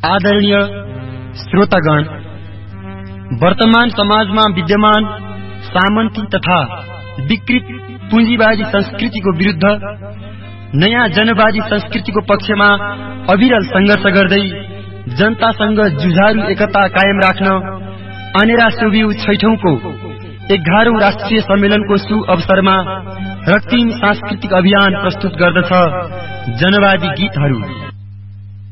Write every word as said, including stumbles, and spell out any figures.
आदरणीय श्रोतागण, वर्तमान समाजमा विद्यमान सामन्ती तथा विकृत पुँजीवादी संस्कृतिको विरुद्ध नयाँ जनवादी संस्कृतिको पक्षमा अविरल संघर्ष गर्दै जनतासँग जुझारू एकता कायम राख्न अनेरा सोभियु छैठौंको एघारौं राष्ट्रिय सम्मेलनको सु अवसरमा रक्तिम सांस्कृतिक अभियान प्रस्तुत गर्दछ जनवादी गीतहरू।